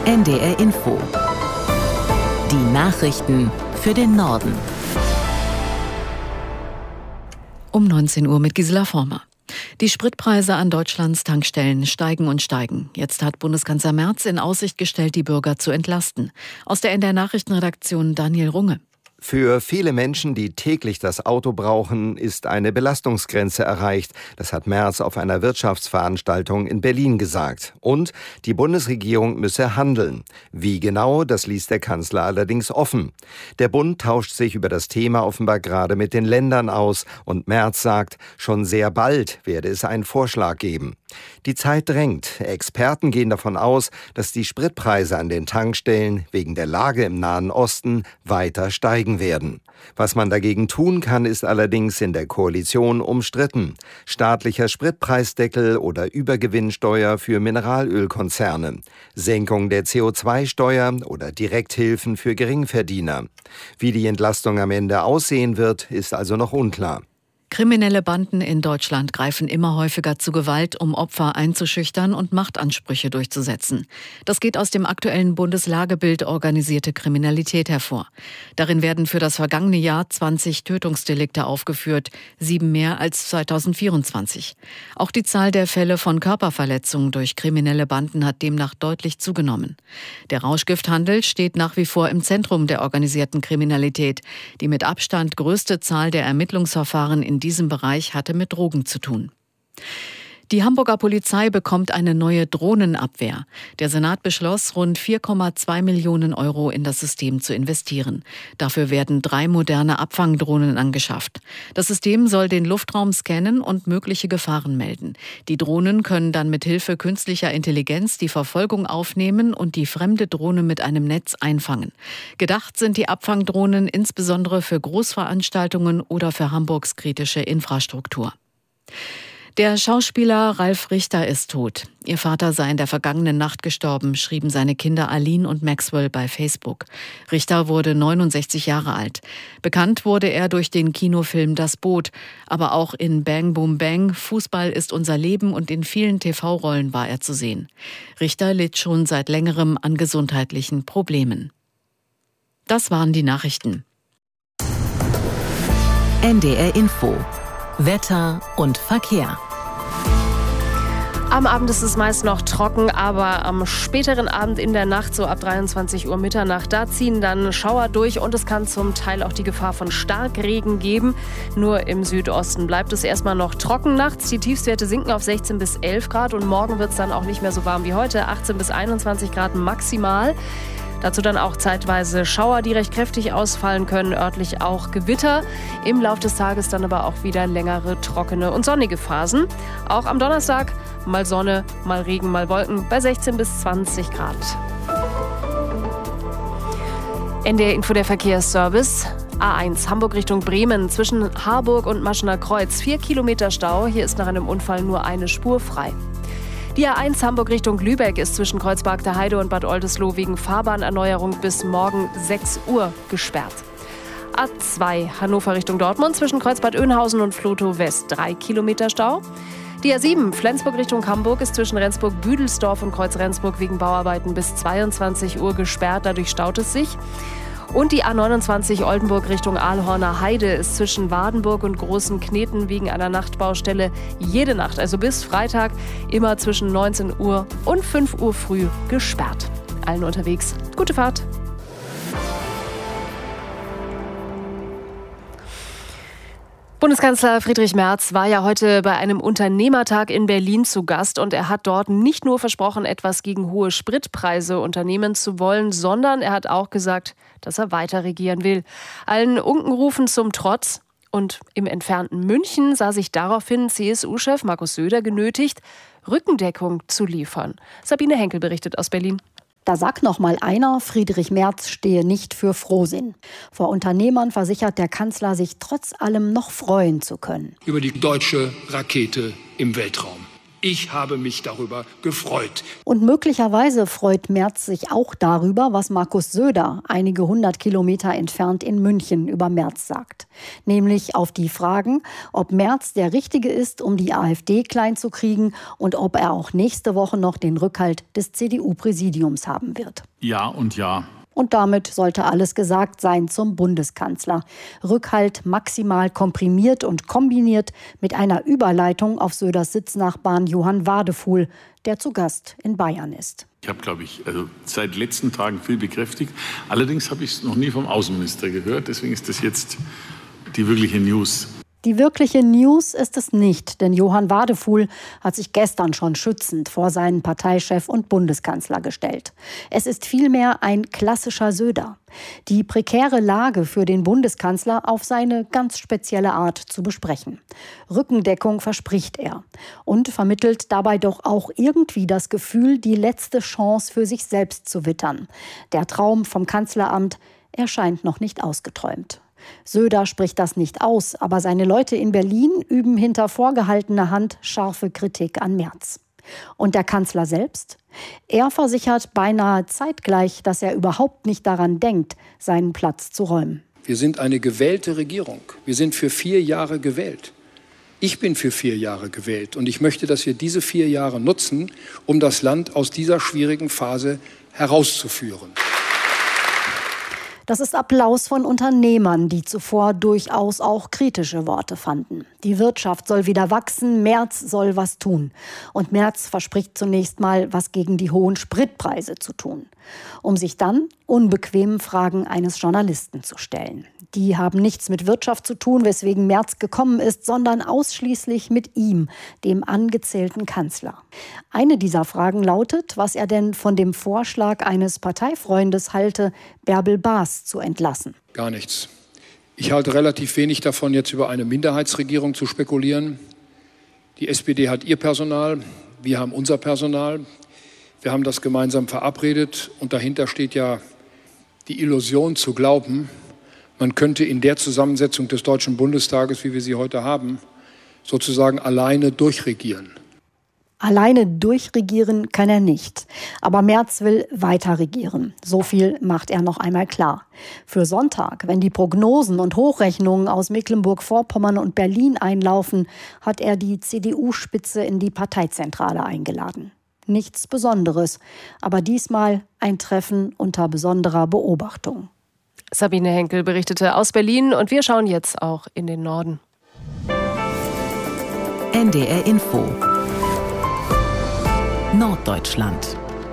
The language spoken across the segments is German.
NDR Info. Die Nachrichten für den Norden. Um 19 Uhr mit Gisela Former. Die Spritpreise an Deutschlands Tankstellen steigen und steigen. Jetzt hat Bundeskanzler Merz in Aussicht gestellt, die Bürger zu entlasten. Aus der NDR Nachrichtenredaktion Daniel Runge. Für viele Menschen, die täglich das Auto brauchen, ist eine Belastungsgrenze erreicht. Das hat Merz auf einer Wirtschaftsveranstaltung in Berlin gesagt. Und die Bundesregierung müsse handeln. Wie genau, das ließ der Kanzler allerdings offen. Der Bund tauscht sich über das Thema offenbar gerade mit den Ländern aus. Und Merz sagt, schon sehr bald werde es einen Vorschlag geben. Die Zeit drängt. Experten gehen davon aus, dass die Spritpreise an den Tankstellen wegen der Lage im Nahen Osten weiter steigen werden. Was man dagegen tun kann, ist allerdings in der Koalition umstritten. Staatlicher Spritpreisdeckel oder Übergewinnsteuer für Mineralölkonzerne, Senkung der CO2-Steuer oder Direkthilfen für Geringverdiener. Wie die Entlastung am Ende aussehen wird, ist also noch unklar. Kriminelle Banden in Deutschland greifen immer häufiger zu Gewalt, um Opfer einzuschüchtern und Machtansprüche durchzusetzen. Das geht aus dem aktuellen Bundeslagebild Organisierte Kriminalität hervor. Darin werden für das vergangene Jahr 20 Tötungsdelikte aufgeführt, 7 mehr als 2024. Auch die Zahl der Fälle von Körperverletzungen durch kriminelle Banden hat demnach deutlich zugenommen. Der Rauschgifthandel steht nach wie vor im Zentrum der organisierten Kriminalität. Die mit Abstand größte Zahl der Ermittlungsverfahren in diesem Bereich hatte mit Drogen zu tun. Die Hamburger Polizei bekommt eine neue Drohnenabwehr. Der Senat beschloss, rund 4,2 Millionen Euro in das System zu investieren. Dafür werden 3 moderne Abfangdrohnen angeschafft. Das System soll den Luftraum scannen und mögliche Gefahren melden. Die Drohnen können dann mit Hilfe künstlicher Intelligenz die Verfolgung aufnehmen und die fremde Drohne mit einem Netz einfangen. Gedacht sind die Abfangdrohnen insbesondere für Großveranstaltungen oder für Hamburgs kritische Infrastruktur. Der Schauspieler Ralf Richter ist tot. Ihr Vater sei in der vergangenen Nacht gestorben, schrieben seine Kinder Aline und Maxwell bei Facebook. Richter wurde 69 Jahre alt. Bekannt wurde er durch den Kinofilm Das Boot, aber auch in Bang Boom Bang, Fußball ist unser Leben und in vielen TV-Rollen war er zu sehen. Richter litt schon seit längerem an gesundheitlichen Problemen. Das waren die Nachrichten. NDR Info. Wetter und Verkehr. Am Abend ist es meist noch trocken, aber am späteren Abend in der Nacht, so ab 23 Uhr Mitternacht, da ziehen dann Schauer durch und es kann zum Teil auch die Gefahr von Starkregen geben. Nur im Südosten bleibt es erstmal noch trocken nachts. Die Tiefstwerte sinken auf 16 bis 11 Grad und morgen wird es dann auch nicht mehr so warm wie heute, 18 bis 21 Grad maximal. Dazu dann auch zeitweise Schauer, die recht kräftig ausfallen können, örtlich auch Gewitter. Im Laufe des Tages dann aber auch wieder längere, trockene und sonnige Phasen. Auch am Donnerstag mal Sonne, mal Regen, mal Wolken bei 16 bis 20 Grad. NDR Info, der Verkehrsservice. A1 Hamburg Richtung Bremen zwischen Harburg und Maschener Kreuz. 4 Kilometer Stau. Hier ist nach einem Unfall nur eine Spur frei. Die A1 Hamburg Richtung Lübeck ist zwischen Kreuzberg der Heide und Bad Oldesloe wegen Fahrbahnerneuerung bis morgen 6 Uhr gesperrt. A2 Hannover Richtung Dortmund zwischen Kreuzbad Oeynhausen und Vlotho West 3 Kilometer Stau. Die A7 Flensburg Richtung Hamburg ist zwischen Rendsburg-Büdelsdorf und Kreuz Rendsburg wegen Bauarbeiten bis 22 Uhr gesperrt, dadurch staut es sich. Und die A29 Oldenburg Richtung Aalhorner Heide ist zwischen Wadenburg und Großen Kneten wegen einer Nachtbaustelle jede Nacht, also bis Freitag, immer zwischen 19 Uhr und 5 Uhr früh gesperrt. Allen unterwegs gute Fahrt. Bundeskanzler Friedrich Merz war ja heute bei einem Unternehmertag in Berlin zu Gast und er hat dort nicht nur versprochen, etwas gegen hohe Spritpreise unternehmen zu wollen, sondern er hat auch gesagt, dass er weiter regieren will. Allen Unkenrufen zum Trotz und im entfernten München sah sich daraufhin CSU-Chef Markus Söder genötigt, Rückendeckung zu liefern. Sabine Henkel berichtet aus Berlin. Da sagt noch mal einer, Friedrich Merz stehe nicht für Frohsinn. Vor Unternehmern versichert der Kanzler, sich trotz allem noch freuen zu können. Über die deutsche Rakete im Weltraum. Ich habe mich darüber gefreut. Und möglicherweise freut Merz sich auch darüber, was Markus Söder einige 100 Kilometer entfernt in München über Merz sagt. Nämlich auf die Fragen, ob Merz der Richtige ist, um die AfD klein zu kriegen und ob er auch nächste Woche noch den Rückhalt des CDU-Präsidiums haben wird. Ja und ja. Und damit sollte alles gesagt sein zum Bundeskanzler. Rückhalt maximal komprimiert und kombiniert mit einer Überleitung auf Söders Sitznachbarn Johann Wadefuhl, der zu Gast in Bayern ist. Ich habe, seit letzten Tagen viel bekräftigt. Allerdings habe ich es noch nie vom Außenminister gehört. Deswegen ist das jetzt die wirkliche News. Die wirkliche News ist es nicht, denn Johann Wadefuhl hat sich gestern schon schützend vor seinen Parteichef und Bundeskanzler gestellt. Es ist vielmehr ein klassischer Söder. Die prekäre Lage für den Bundeskanzler auf seine ganz spezielle Art zu besprechen. Rückendeckung verspricht er und vermittelt dabei doch auch irgendwie das Gefühl, die letzte Chance für sich selbst zu wittern. Der Traum vom Kanzleramt erscheint noch nicht ausgeträumt. Söder spricht das nicht aus, aber seine Leute in Berlin üben hinter vorgehaltener Hand scharfe Kritik an Merz. Und der Kanzler selbst? Er versichert beinahe zeitgleich, dass er überhaupt nicht daran denkt, seinen Platz zu räumen. Wir sind eine gewählte Regierung. Wir sind für 4 Jahre gewählt. Ich bin für 4 Jahre gewählt und ich möchte, dass wir diese 4 Jahre nutzen, um das Land aus dieser schwierigen Phase herauszuführen. Das ist Applaus von Unternehmern, die zuvor durchaus auch kritische Worte fanden. Die Wirtschaft soll wieder wachsen, Merz soll was tun. Und Merz verspricht zunächst mal, was gegen die hohen Spritpreise zu tun. Um sich dann unbequemen Fragen eines Journalisten zu stellen. Die haben nichts mit Wirtschaft zu tun, weswegen Merz gekommen ist, sondern ausschließlich mit ihm, dem angezählten Kanzler. Eine dieser Fragen lautet, was er denn von dem Vorschlag eines Parteifreundes halte, Bärbel Baas zu entlassen. Gar nichts. Ich halte relativ wenig davon, jetzt über eine Minderheitsregierung zu spekulieren. Die SPD hat ihr Personal, wir haben unser Personal. Wir haben das gemeinsam verabredet und dahinter steht ja die Illusion zu glauben, man könnte in der Zusammensetzung des Deutschen Bundestages, wie wir sie heute haben, sozusagen alleine durchregieren. Alleine durchregieren kann er nicht. Aber Merz will weiter regieren. So viel macht er noch einmal klar. Für Sonntag, wenn die Prognosen und Hochrechnungen aus Mecklenburg-Vorpommern und Berlin einlaufen, hat er die CDU-Spitze in die Parteizentrale eingeladen. Nichts Besonderes, aber diesmal ein Treffen unter besonderer Beobachtung. Sabine Henkel berichtete aus Berlin und wir schauen jetzt auch in den Norden. NDR Info Norddeutschland.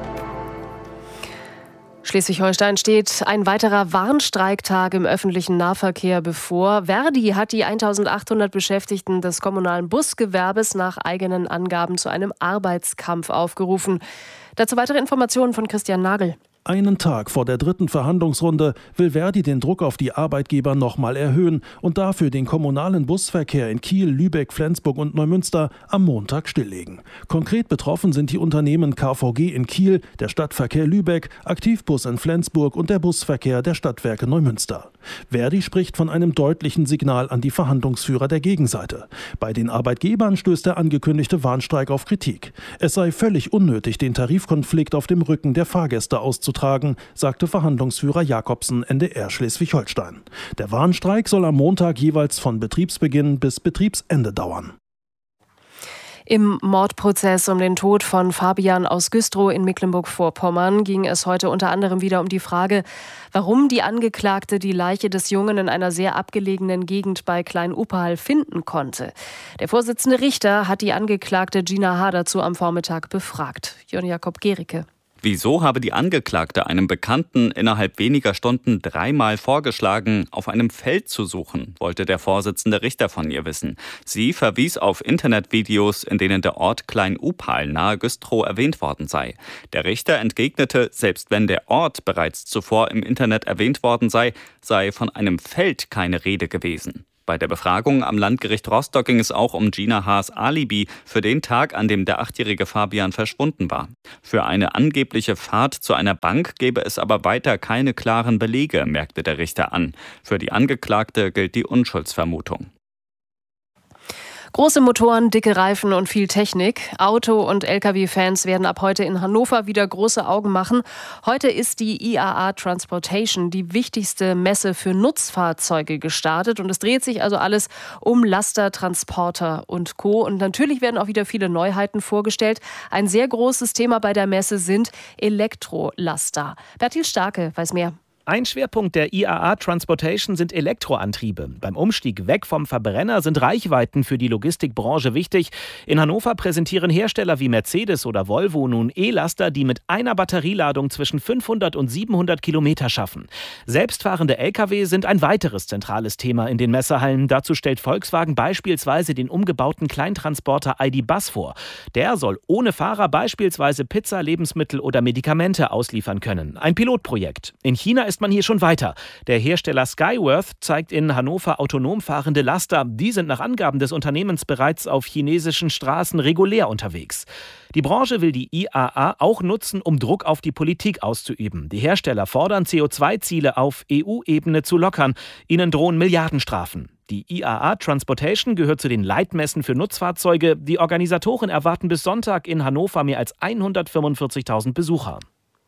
Schleswig-Holstein steht ein weiterer Warnstreiktag im öffentlichen Nahverkehr bevor. Verdi hat die 1800 Beschäftigten des kommunalen Busgewerbes nach eigenen Angaben zu einem Arbeitskampf aufgerufen. Dazu weitere Informationen von Christian Nagel. Einen Tag vor der 3. Verhandlungsrunde will Verdi den Druck auf die Arbeitgeber nochmal erhöhen und dafür den kommunalen Busverkehr in Kiel, Lübeck, Flensburg und Neumünster am Montag stilllegen. Konkret betroffen sind die Unternehmen KVG in Kiel, der Stadtverkehr Lübeck, Aktivbus in Flensburg und der Busverkehr der Stadtwerke Neumünster. Verdi spricht von einem deutlichen Signal an die Verhandlungsführer der Gegenseite. Bei den Arbeitgebern stößt der angekündigte Warnstreik auf Kritik. Es sei völlig unnötig, den Tarifkonflikt auf dem Rücken der Fahrgäste auszutragen, sagte Verhandlungsführer Jakobsen NDR Schleswig-Holstein. Der Warnstreik soll am Montag jeweils von Betriebsbeginn bis Betriebsende dauern. Im Mordprozess um den Tod von Fabian aus Güstrow in Mecklenburg-Vorpommern ging es heute unter anderem wieder um die Frage, warum die Angeklagte die Leiche des Jungen in einer sehr abgelegenen Gegend bei Klein-Operhall finden konnte. Der Vorsitzende Richter hat die Angeklagte Gina H. dazu am Vormittag befragt. Jörn Jakob Gericke. Wieso habe die Angeklagte einem Bekannten innerhalb weniger Stunden 3-mal vorgeschlagen, auf einem Feld zu suchen, wollte der Vorsitzende Richter von ihr wissen. Sie verwies auf Internetvideos, in denen der Ort Klein-Operhall nahe Güstrow erwähnt worden sei. Der Richter entgegnete, selbst wenn der Ort bereits zuvor im Internet erwähnt worden sei von einem Feld keine Rede gewesen. Bei der Befragung am Landgericht Rostock ging es auch um Gina H.'s Alibi für den Tag, an dem der 8-jährige Fabian verschwunden war. Für eine angebliche Fahrt zu einer Bank gäbe es aber weiter keine klaren Belege, merkte der Richter an. Für die Angeklagte gilt die Unschuldsvermutung. Große Motoren, dicke Reifen und viel Technik. Auto- und Lkw-Fans werden ab heute in Hannover wieder große Augen machen. Heute ist die IAA Transportation, die wichtigste Messe für Nutzfahrzeuge, gestartet. Und es dreht sich also alles um Laster, Transporter und Co. Und natürlich werden auch wieder viele Neuheiten vorgestellt. Ein sehr großes Thema bei der Messe sind Elektrolaster. Bertil Starke weiß mehr. Ein Schwerpunkt der IAA Transportation sind Elektroantriebe. Beim Umstieg weg vom Verbrenner sind Reichweiten für die Logistikbranche wichtig. In Hannover präsentieren Hersteller wie Mercedes oder Volvo nun E-Laster, die mit einer Batterieladung zwischen 500 und 700 Kilometer schaffen. Selbstfahrende Lkw sind ein weiteres zentrales Thema in den Messehallen. Dazu stellt Volkswagen beispielsweise den umgebauten Kleintransporter ID.Buzz vor. Der soll ohne Fahrer beispielsweise Pizza, Lebensmittel oder Medikamente ausliefern können. Ein Pilotprojekt. In China ist man hier schon weiter. Der Hersteller Skyworth zeigt in Hannover autonom fahrende Laster. Die sind nach Angaben des Unternehmens bereits auf chinesischen Straßen regulär unterwegs. Die Branche will die IAA auch nutzen, um Druck auf die Politik auszuüben. Die Hersteller fordern, CO2-Ziele auf EU-Ebene zu lockern. Ihnen drohen Milliardenstrafen. Die IAA Transportation gehört zu den Leitmessen für Nutzfahrzeuge. Die Organisatoren erwarten bis Sonntag in Hannover mehr als 145.000 Besucher.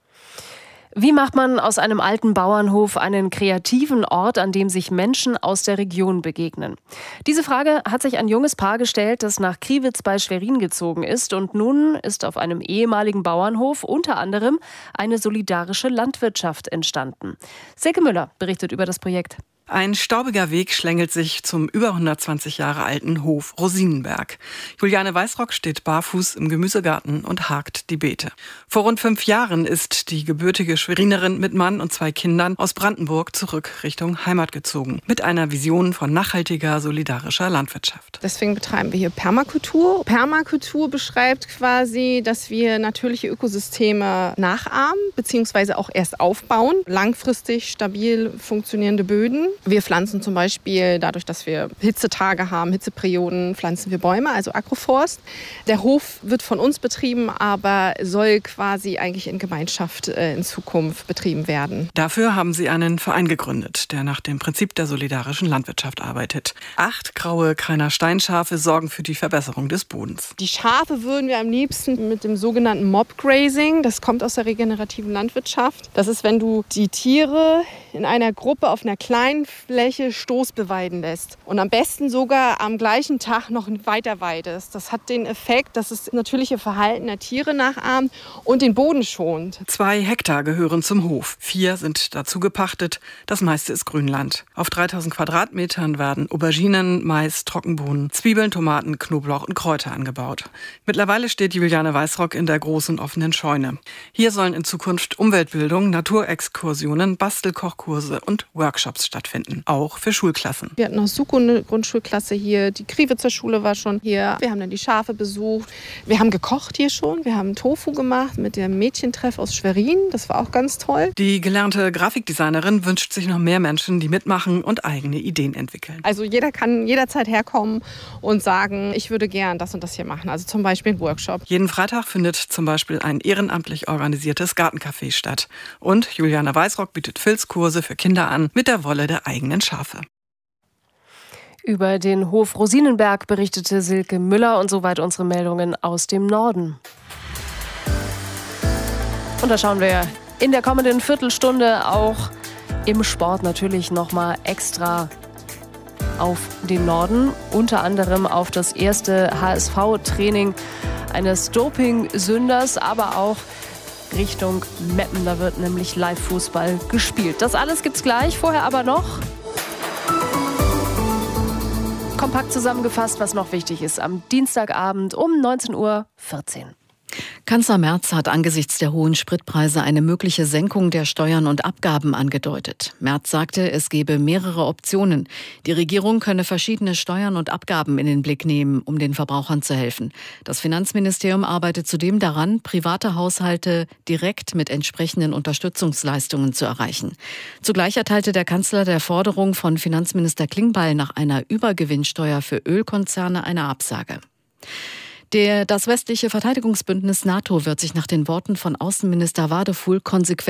Wie macht man aus einem alten Bauernhof einen kreativen Ort, an dem sich Menschen aus der Region begegnen? Diese Frage hat sich ein junges Paar gestellt, das nach Kriwitz bei Schwerin gezogen ist. Und nun ist auf einem ehemaligen Bauernhof unter anderem eine solidarische Landwirtschaft entstanden. Silke Müller berichtet über das Projekt. Ein staubiger Weg schlängelt sich zum über 120 Jahre alten Hof Rosinenberg. Juliane Weißrock steht barfuß im Gemüsegarten und hakt die Beete. Vor rund 5 Jahren ist die gebürtige Schwerinerin mit Mann und 2 Kindern aus Brandenburg zurück Richtung Heimat gezogen. Mit einer Vision von nachhaltiger, solidarischer Landwirtschaft. Deswegen betreiben wir hier Permakultur. Permakultur beschreibt quasi, dass wir natürliche Ökosysteme nachahmen bzw. auch erst aufbauen. Langfristig stabil funktionierende Böden. Wir pflanzen zum Beispiel, dadurch, dass wir Hitzetage haben, Hitzeperioden, pflanzen wir Bäume, also Agroforst. Der Hof wird von uns betrieben, aber soll quasi eigentlich in Gemeinschaft in Zukunft betrieben werden. Dafür haben sie einen Verein gegründet, der nach dem Prinzip der solidarischen Landwirtschaft arbeitet. 8 graue Krainer Steinschafe sorgen für die Verbesserung des Bodens. Die Schafe würden wir am liebsten mit dem sogenannten Mob-Grazing, das kommt aus der regenerativen Landwirtschaft. Das ist, wenn du die Tiere in einer Gruppe auf einer kleinen Fläche stoßbeweiden lässt und am besten sogar am gleichen Tag noch weiter weidest. Das hat den Effekt, dass es das natürliche Verhalten der Tiere nachahmt und den Boden schont. 2 Hektar gehören zum Hof. 4 sind dazu gepachtet. Das meiste ist Grünland. Auf 3000 Quadratmetern werden Auberginen, Mais, Trockenbohnen, Zwiebeln, Tomaten, Knoblauch und Kräuter angebaut. Mittlerweile steht Juliane Weißrock in der großen offenen Scheune. Hier sollen in Zukunft Umweltbildung, Naturexkursionen, Bastelkochkurse und Workshops stattfinden. Auch für Schulklassen. Wir hatten auch Suko eine Grundschulklasse hier. Die Kriwitzer Schule war schon hier. Wir haben dann die Schafe besucht. Wir haben gekocht hier schon. Wir haben Tofu gemacht mit dem Mädchentreff aus Schwerin. Das war auch ganz toll. Die gelernte Grafikdesignerin wünscht sich noch mehr Menschen, die mitmachen und eigene Ideen entwickeln. Also jeder kann jederzeit herkommen und sagen, ich würde gern das und das hier machen. Also zum Beispiel ein Workshop. Jeden Freitag findet zum Beispiel ein ehrenamtlich organisiertes Gartencafé statt. Und Juliane Weißrock bietet Filzkurse für Kinder an mit der Wolle der eigenen Schafe. Über den Hof Rosinenberg berichtete Silke Müller und soweit unsere Meldungen aus dem Norden. Und da schauen wir in der kommenden Viertelstunde auch im Sport natürlich nochmal extra auf den Norden, unter anderem auf das erste HSV-Training eines Doping-Sünders, aber auch Richtung Meppen. Da wird nämlich Live-Fußball gespielt. Das alles gibt's gleich, vorher aber noch kompakt zusammengefasst, was noch wichtig ist, am Dienstagabend um 19:14 Uhr. Kanzler Merz hat angesichts der hohen Spritpreise eine mögliche Senkung der Steuern und Abgaben angedeutet. Merz sagte, es gebe mehrere Optionen. Die Regierung könne verschiedene Steuern und Abgaben in den Blick nehmen, um den Verbrauchern zu helfen. Das Finanzministerium arbeitet zudem daran, private Haushalte direkt mit entsprechenden Unterstützungsleistungen zu erreichen. Zugleich erteilte der Kanzler der Forderung von Finanzminister Klingbeil nach einer Übergewinnsteuer für Ölkonzerne eine Absage. Das westliche Verteidigungsbündnis NATO wird sich nach den Worten von Außenminister Wadefuhl konsequent